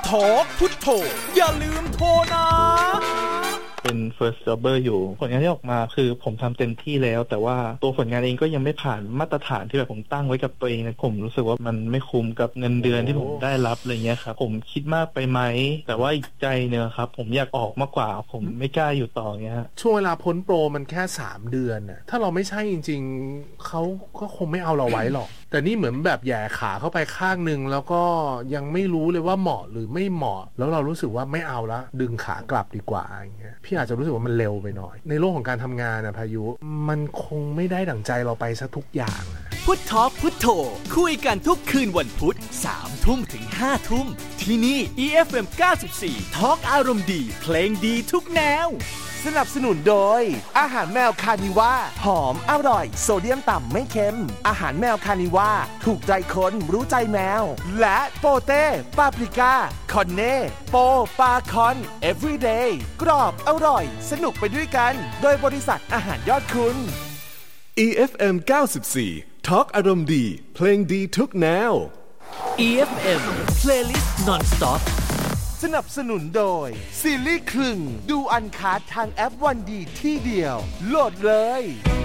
ทอกพุทโธอย่าลืมโทรนะเป็น first jobber อยู่ผลงานที่ออกมาคือผมทำเต็มที่แล้วแต่ว่าตัวผลงานเองก็ยังไม่ผ่านมาตรฐานที่แบบผมตั้งไว้กับตัวเองนะผมรู้สึกว่ามันไม่คุ้มกับเงินเดือนที่ผมได้รับอะไรเงี้ยครับผมคิดมากไปไหมแต่ว่าอีกใจเนี่ยครับผมอยากออกมากกว่าผมไม่กล้าอยู่ต่อเงี้ยช่วงเวลาพ้นโปรมันแค่3เดือนน่ะถ้าเราไม่ใช่จริงๆเขาก็คงไม่เอาเราไว้หรอกแต่นี่เหมือนแบบแย่ขาเข้าไปข้างนึงแล้วก็ยังไม่รู้เลยว่าเหมาะหรือไม่เหมาะแล้วเรารู้สึกว่าไม่เอาละดึงขากลับดีกว่าอย่างเงี้ยพี่อาจจะรู้สึกว่ามันเร็วไปหน่อยในโลกของการทำงานนะพายุมันคงไม่ได้ดั่งใจเราไปซะทุกอย่างพุททอล์กพุทโธคุยกันทุกคืนวันพุธ 3 ทุ่มถึง 5 ทุ่มที่นี่ EFM 94 ทอล์กอารมณ์ดีเพลงดีทุกแนวสนับสนุนโดยอาหารแมวคานิว่าหอมอร่อยโซเดียมต่ำไม่เค็มอาหารแมวคานิว่าถูกใจคนรู้ใจแมวและโปเต้ปาปริก้าคอนเน่โปปาคอน everyday กรอบอร่อยสนุกไปด้วยกันโดยบริษัทอาหารยอดคุณ EFM 94 ทอล์กอารมณ์ดีเพลงดีทุกแนว EFM Playlist Non-Stop สนับสนุนโดยซีรีส์ครึ่งดูอันคัททางแอปวันดีที่เดียวโหลดเลย